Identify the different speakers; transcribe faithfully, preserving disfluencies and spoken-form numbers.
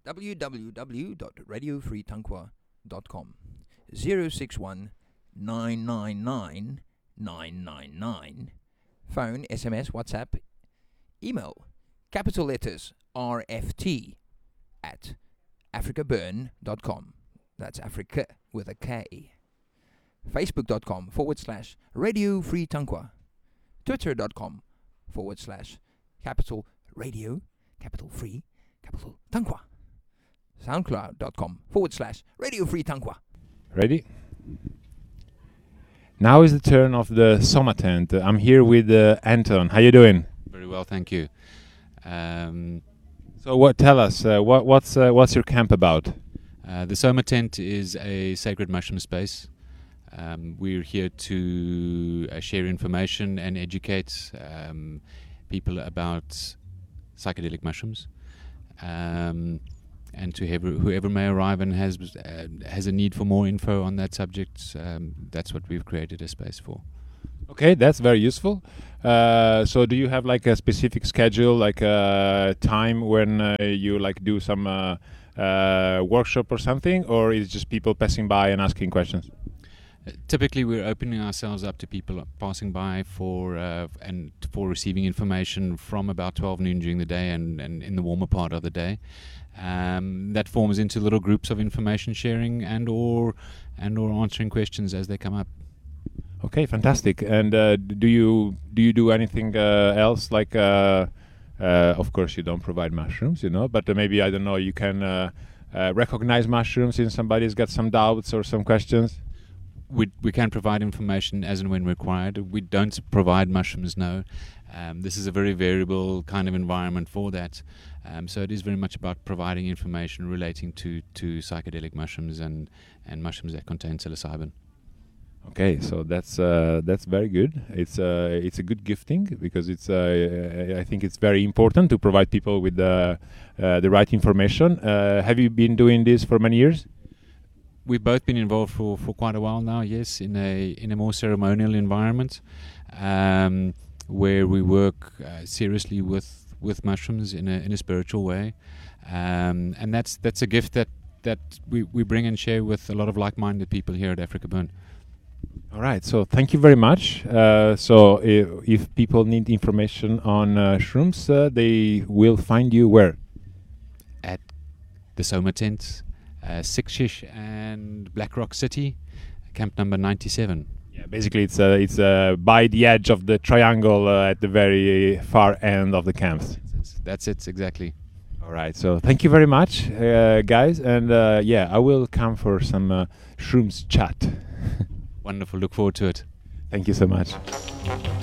Speaker 1: w w w dot radio free tankwa dot com. zero six one nine nine nine nine nine nine. Phone, S M S, WhatsApp, email, capital letters R F T at africaburn dot com. That's Africa with a K. Facebook.com forward slash Radio Free Tankwa. Twitter.com forward slash capital Radio, capital Free, capital Tankwa. SoundCloud.com forward slash Radio Free Tankwa.
Speaker 2: Ready? Now is the turn of the Soma tent. Uh, I'm here with uh, Anton. How you doing?
Speaker 3: Very well, thank you. Um,
Speaker 2: so, what? Tell us uh, what, what's uh, what's your camp about?
Speaker 3: Uh, the Soma tent is a sacred mushroom space. Um, we're here to uh, share information and educate um, people about psychedelic mushrooms, um, and to whoever, whoever may arrive and has uh, has a need for more info on that subject. Um, that's what we've created a space for.
Speaker 2: Okay, that's very useful. Uh, so, do you have like a specific schedule, like a time when uh, you like do some uh, uh, workshop or something, or is it just people passing by and asking questions?
Speaker 3: Uh, typically, we're opening ourselves up to people passing by for uh, and for receiving information from about twelve noon during the day and, and in the warmer part of the day. Um, that forms into little groups of information sharing and or and or answering questions as they come up.
Speaker 2: Okay, fantastic. And uh, do you do you do anything uh, else? Like, uh, uh, of course, you don't provide mushrooms, you know, but uh, maybe I don't know. You can uh, uh, recognize mushrooms if somebody's got some doubts or some questions.
Speaker 3: We we can provide information as and when required. We don't provide mushrooms, no. Um, this is a very variable kind of environment for that. Um, so it is very much about providing information relating to, to psychedelic mushrooms and, and mushrooms that contain psilocybin.
Speaker 2: Okay, so that's uh, that's very good. It's uh, it's a good gifting because it's uh, I think it's very important to provide people with the uh, the right information. Uh, have you been doing this for many years?
Speaker 3: We've both been involved for, for quite a while now. Yes, in a in a more ceremonial environment, um, where we work uh, seriously with, with mushrooms in a in a spiritual way, um, and that's that's a gift that that we, we bring and share with a lot of like-minded people here at Africa Burn.
Speaker 2: All right, so thank you very much. Uh, so if, if people need information on uh, shrooms, uh, they will find you where?
Speaker 3: At the Soma tent, uh, Sikshish and Black Rock City, camp number ninety-seven.
Speaker 2: Yeah, basically it's uh, it's uh, by the edge of the triangle uh, at the very far end of the camps.
Speaker 3: That's, that's it, exactly.
Speaker 2: All right, so thank you very much, uh, guys. And uh, yeah, I will come for some uh, shrooms chat.
Speaker 3: Wonderful, look forward to it.
Speaker 2: Thank you so much.